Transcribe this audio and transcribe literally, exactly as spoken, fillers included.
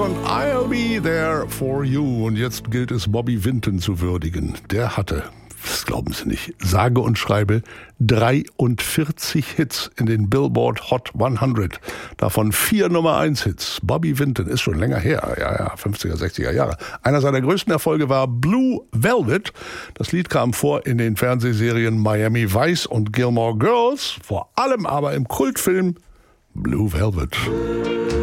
Und I'll be there for you. Und jetzt gilt es, Bobby Vinton zu würdigen. Der hatte, das glauben Sie nicht, sage und schreibe dreiundvierzig Hits in den Billboard Hot hundert. Davon vier Nummer eins Hits. Bobby Vinton ist schon länger her, ja, ja, fünfziger, sechziger Jahre. Einer seiner größten Erfolge war Blue Velvet. Das Lied kam vor in den Fernsehserien Miami Vice und Gilmore Girls, vor allem aber im Kultfilm Blue Velvet.